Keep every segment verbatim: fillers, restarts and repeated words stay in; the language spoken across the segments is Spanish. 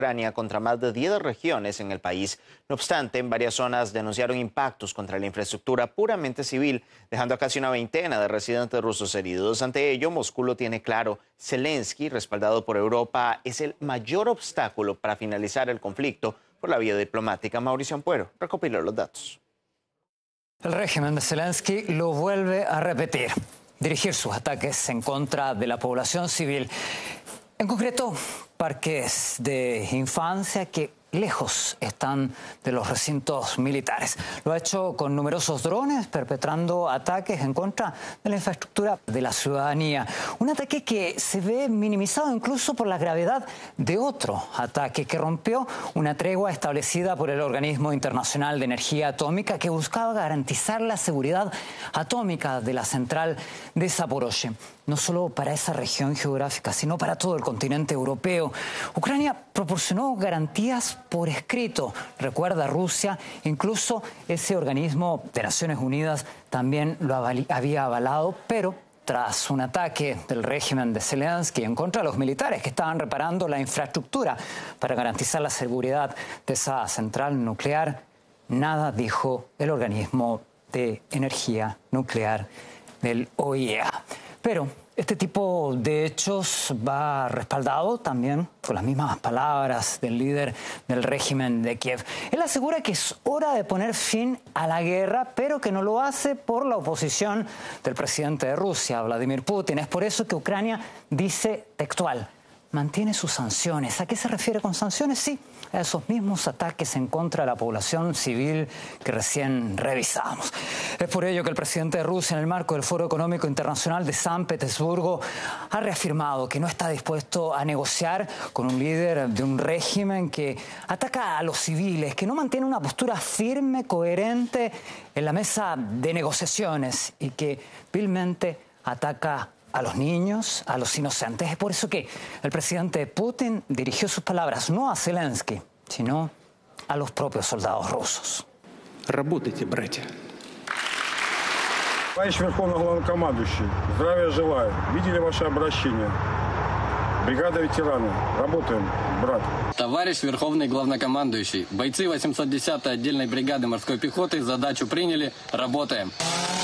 Ucrania contra más de diez regiones en el país. No obstante, en varias zonas denunciaron impactos contra la infraestructura puramente civil, dejando a casi una veintena de residentes rusos heridos. Ante ello, Moscú lo tiene claro. Zelensky, respaldado por Europa, es el mayor obstáculo para finalizar el conflicto por la vía diplomática. Mauricio Ampuero recopiló los datos. El régimen de Zelensky lo vuelve a repetir, dirigir sus ataques en contra de la población civil. En concreto, parques de infancia que lejos están de los recintos militares. Lo ha hecho con numerosos drones, perpetrando ataques en contra de la infraestructura de la ciudadanía. Un ataque que se ve minimizado incluso por la gravedad de otro ataque que rompió una tregua establecida por el Organismo Internacional de Energía Atómica que buscaba garantizar la seguridad atómica de la central de Zaporozhye. No solo para esa región geográfica, sino para todo el continente europeo. Ucrania proporcionó garantías por escrito, recuerda Rusia, incluso ese organismo de Naciones Unidas también lo había avalado, pero tras un ataque del régimen de Zelensky en contra de los militares que estaban reparando la infraestructura para garantizar la seguridad de esa central nuclear, nada dijo el organismo de energía nuclear del O I E A. Pero este tipo de hechos va respaldado también por las mismas palabras del líder del régimen de Kiev. Él asegura que es hora de poner fin a la guerra, pero que no lo hace por la oposición del presidente de Rusia, Vladimir Putin. Es por eso que Ucrania dice textual: mantiene sus sanciones. ¿A qué se refiere con sanciones? Sí, a esos mismos ataques en contra de la población civil que recién revisamos. Es por ello que el presidente de Rusia, en el marco del Foro Económico Internacional de San Petersburgo, ha reafirmado que no está dispuesto a negociar con un líder de un régimen que ataca a los civiles, que no mantiene una postura firme, coherente en la mesa de negociaciones y que vilmente ataca a los niños, a los inocentes. Es por eso que el presidente Putin dirigió sus palabras no a Zelensky, sino a los propios soldados rusos. Работайте, братья. Товарищ Верховный Главнокомандующий, здравия желаю. Видели ваше обращение. Бригада ветеранов. Работаем, брат. Товарищ Верховный Главнокомандующий, бойцы восемьсот десятой отдельной бригады морской пехоты задачу приняли. Работаем.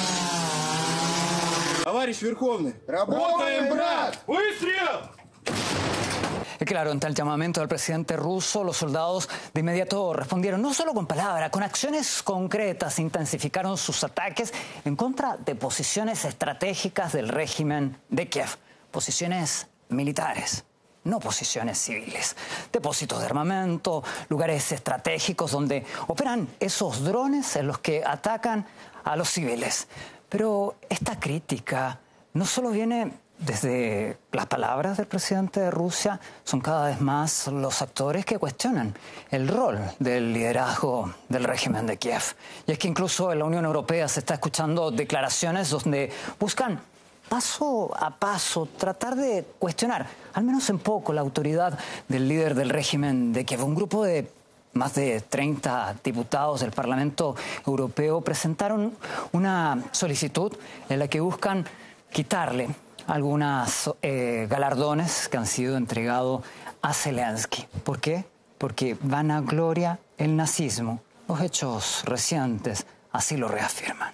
Товарищ Верховный, работаем, брат! Выстрел! Y claro, ante el llamamiento del presidente ruso, los soldados de inmediato respondieron no solo con palabras, con acciones concretas, intensificaron sus ataques en contra de posiciones estratégicas del régimen de Kiev, posiciones militares, no posiciones civiles, depósitos de armamento, lugares estratégicos donde operan esos drones en los que atacan a los civiles. Pero esta crítica no solo viene desde las palabras del presidente de Rusia, son cada vez más los actores que cuestionan el rol del liderazgo del régimen de Kiev. Y es que incluso en la Unión Europea se está escuchando declaraciones donde buscan paso a paso tratar de cuestionar, al menos en poco, la autoridad del líder del régimen de Kiev. Un grupo de más de treinta diputados del Parlamento Europeo presentaron una solicitud en la que buscan quitarle algunos eh, galardones que han sido entregados a Zelensky. ¿Por qué? Porque vanagloria el nazismo. Los hechos recientes así lo reafirman.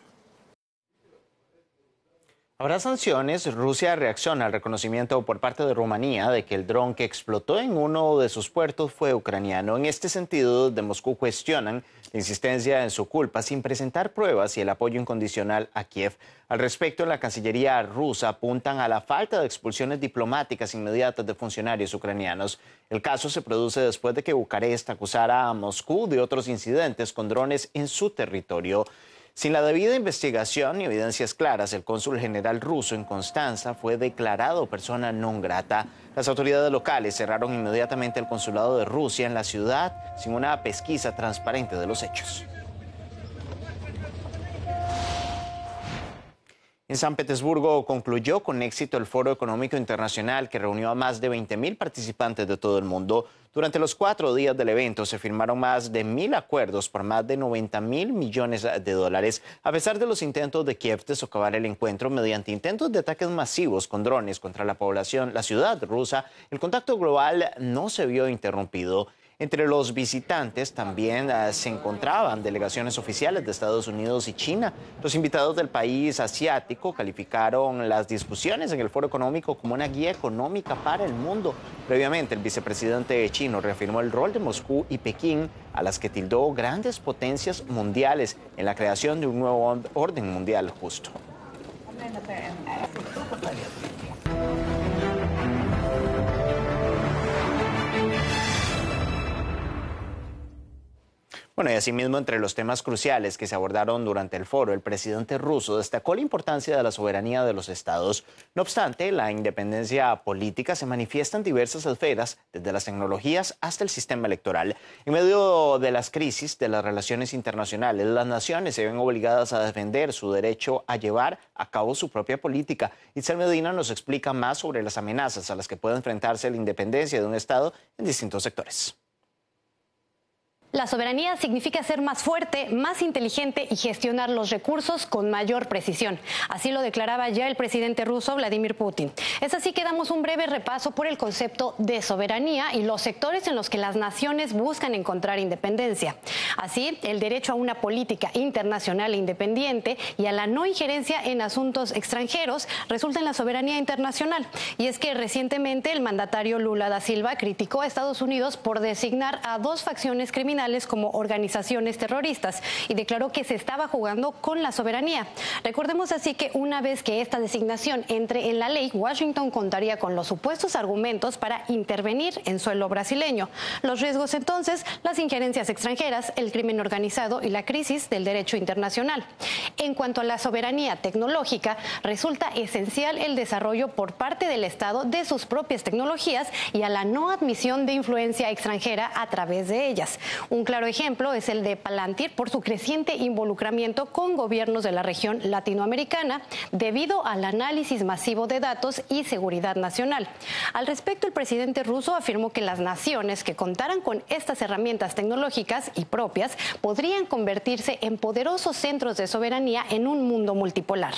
Habrá sanciones. Rusia reacciona al reconocimiento por parte de Rumanía de que el dron que explotó en uno de sus puertos fue ucraniano. En este sentido, de Moscú cuestionan la insistencia en su culpa sin presentar pruebas y el apoyo incondicional a Kiev. Al respecto, en la Cancillería rusa apuntan a la falta de expulsiones diplomáticas inmediatas de funcionarios ucranianos. El caso se produce después de que Bucarest acusara a Moscú de otros incidentes con drones en su territorio. Sin la debida investigación y evidencias claras, el cónsul general ruso en Constanza fue declarado persona non grata. Las autoridades locales cerraron inmediatamente el consulado de Rusia en la ciudad sin una pesquisa transparente de los hechos. En San Petersburgo concluyó con éxito el Foro Económico Internacional que reunió a más de veinte mil participantes de todo el mundo. Durante los cuatro días del evento se firmaron más de mil acuerdos por más de noventa mil millones de dólares. A pesar de los intentos de Kiev de socavar el encuentro mediante intentos de ataques masivos con drones contra la población, la ciudad rusa, el contacto global no se vio interrumpido. Entre los visitantes también uh, se encontraban delegaciones oficiales de Estados Unidos y China. Los invitados del país asiático calificaron las discusiones en el Foro Económico como una guía económica para el mundo. Previamente, el vicepresidente chino reafirmó el rol de Moscú y Pekín, a las que tildó grandes potencias mundiales en la creación de un nuevo orden mundial justo. Bueno, y asimismo, entre los temas cruciales que se abordaron durante el foro, el presidente ruso destacó la importancia de la soberanía de los estados. No obstante, la independencia política se manifiesta en diversas esferas, desde las tecnologías hasta el sistema electoral. En medio de las crisis de las relaciones internacionales, las naciones se ven obligadas a defender su derecho a llevar a cabo su propia política. Itzel Medina nos explica más sobre las amenazas a las que puede enfrentarse la independencia de un estado en distintos sectores. La soberanía significa ser más fuerte, más inteligente y gestionar los recursos con mayor precisión. Así lo declaraba ya el presidente ruso Vladimir Putin. Es así que damos un breve repaso por el concepto de soberanía y los sectores en los que las naciones buscan encontrar independencia. Así, el derecho a una política internacional independiente y a la no injerencia en asuntos extranjeros resulta en la soberanía internacional. Y es que recientemente el mandatario Lula da Silva criticó a Estados Unidos por designar a dos facciones criminales como organizaciones terroristas y declaró que se estaba jugando con la soberanía. Recordemos así que una vez que esta designación entre en la ley, Washington contaría con los supuestos argumentos para intervenir en suelo brasileño. Los riesgos entonces, las injerencias extranjeras, el crimen organizado y la crisis del derecho internacional. En cuanto a la soberanía tecnológica, resulta esencial el desarrollo por parte del Estado de sus propias tecnologías y a la no admisión de influencia extranjera a través de ellas. Un claro ejemplo es el de Palantir por su creciente involucramiento con gobiernos de la región latinoamericana debido al análisis masivo de datos y seguridad nacional. Al respecto, el presidente ruso afirmó que las naciones que contaran con estas herramientas tecnológicas y propias podrían convertirse en poderosos centros de soberanía en un mundo multipolar.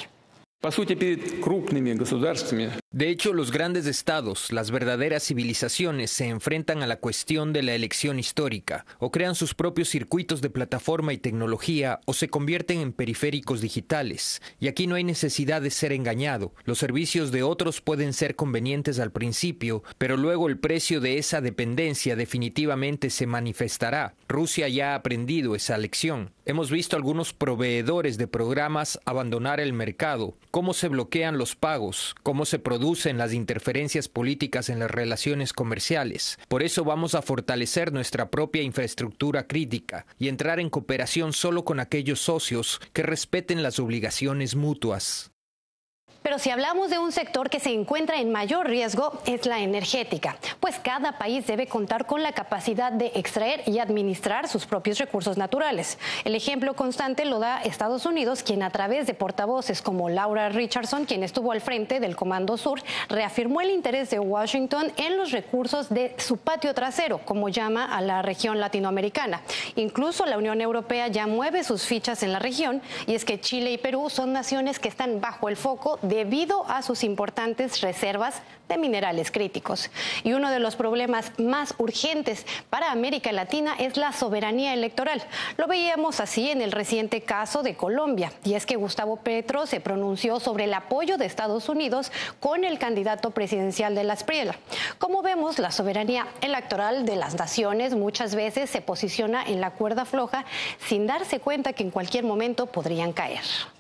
De hecho, los grandes estados, las verdaderas civilizaciones, se enfrentan a la cuestión de la elección histórica, o crean sus propios circuitos de plataforma y tecnología, o se convierten en periféricos digitales. Y aquí no hay necesidad de ser engañado. Los servicios de otros pueden ser convenientes al principio, pero luego el precio de esa dependencia definitivamente se manifestará. Rusia ya ha aprendido esa lección. Hemos visto algunos proveedores de programas abandonar el mercado, cómo se bloquean los pagos, cómo se producen las interferencias políticas en las relaciones comerciales. Por eso vamos a fortalecer nuestra propia infraestructura crítica y entrar en cooperación solo con aquellos socios que respeten las obligaciones mutuas. Pero si hablamos de un sector que se encuentra en mayor riesgo, es la energética, pues cada país debe contar con la capacidad de extraer y administrar sus propios recursos naturales. El ejemplo constante lo da Estados Unidos, quien a través de portavoces como Laura Richardson, quien estuvo al frente del Comando Sur, reafirmó el interés de Washington en los recursos de su patio trasero, como llama a la región latinoamericana. Incluso la Unión Europea ya mueve sus fichas en la región, y es que Chile y Perú son naciones que están bajo el foco de debido a sus importantes reservas de minerales críticos. Y uno de los problemas más urgentes para América Latina es la soberanía electoral. Lo veíamos así en el reciente caso de Colombia, y es que Gustavo Petro se pronunció sobre el apoyo de Estados Unidos con el candidato presidencial de la Espriella. Como vemos, la soberanía electoral de las naciones muchas veces se posiciona en la cuerda floja sin darse cuenta que en cualquier momento podrían caer.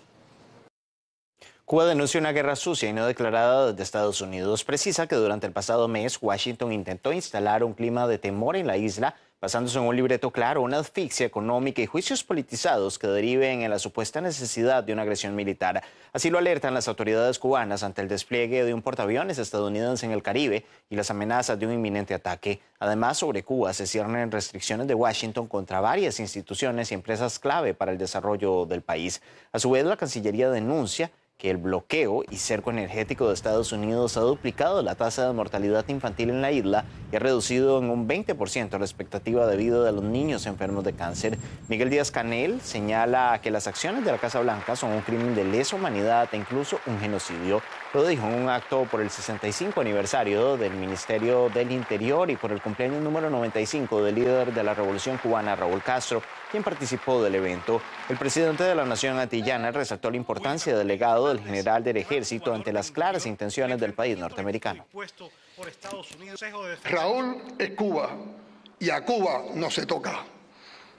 Cuba denuncia una guerra sucia y no declarada desde Estados Unidos. Precisa que durante el pasado mes Washington intentó instalar un clima de temor en la isla, basándose en un libreto claro, una asfixia económica y juicios politizados que deriven en la supuesta necesidad de una agresión militar. Así lo alertan las autoridades cubanas ante el despliegue de un portaaviones estadounidense en el Caribe y las amenazas de un inminente ataque. Además, sobre Cuba se cierran restricciones de Washington contra varias instituciones y empresas clave para el desarrollo del país. A su vez, la Cancillería denuncia que el bloqueo y cerco energético de Estados Unidos ha duplicado la tasa de mortalidad infantil en la isla y ha reducido en un veinte por ciento la expectativa de vida de los niños enfermos de cáncer. Miguel Díaz-Canel señala que las acciones de la Casa Blanca son un crimen de lesa humanidad e incluso un genocidio. Lo dijo en un acto por el sesenta y cinco aniversario del Ministerio del Interior y por el cumpleaños número noventa y cinco del líder de la Revolución Cubana, Raúl Castro, quien participó del evento. El presidente de la nación antillana resaltó la importancia del legado del general del ejército ante las claras intenciones del país norteamericano. Raúl es Cuba y a Cuba no se toca.